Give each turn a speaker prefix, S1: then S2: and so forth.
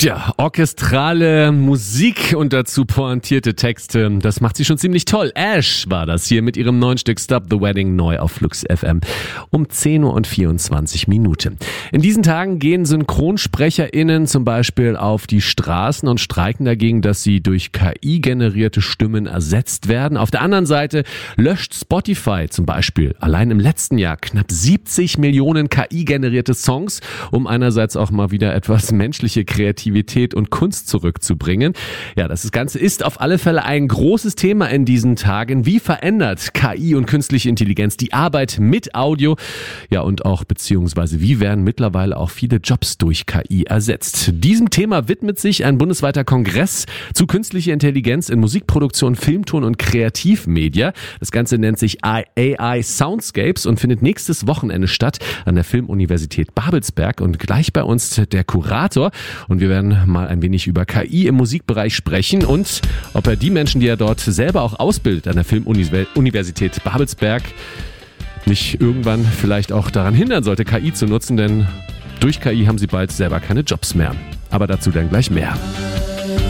S1: Tja, orchestrale Musik und dazu pointierte Texte, das macht sie schon ziemlich toll. Ash war das hier mit ihrem neuen Stück Stop the Wedding, neu auf Flux FM um 10:24 Uhr. In diesen Tagen gehen SynchronsprecherInnen zum Beispiel auf die Straßen und streiken dagegen, dass sie durch KI generierte Stimmen ersetzt werden. Auf der anderen Seite löscht Spotify zum Beispiel allein im letzten Jahr knapp 70 Millionen KI-generierte Songs, um einerseits auch mal wieder etwas menschliche Kreativität und Kunst zurückzubringen. Ja, das Ganze ist auf alle Fälle ein großes Thema in diesen Tagen. Wie verändert KI und künstliche Intelligenz die Arbeit mit Audio? Ja, und auch beziehungsweise wie werden mittlerweile auch viele Jobs durch KI ersetzt? Diesem Thema widmet sich ein bundesweiter Kongress zu künstlicher Intelligenz in Musikproduktion, Filmton und Kreativmedia. Das Ganze nennt sich AI Soundscapes und findet nächstes Wochenende statt an der Filmuniversität Babelsberg. Und gleich bei uns der Kurator. Und wir werden mal ein wenig über KI im Musikbereich sprechen und ob er die Menschen, die er dort selber auch ausbildet an der Filmuniversität Babelsberg, nicht irgendwann vielleicht auch daran hindern sollte, KI zu nutzen, denn durch KI haben sie bald selber keine Jobs mehr. Aber dazu dann gleich mehr.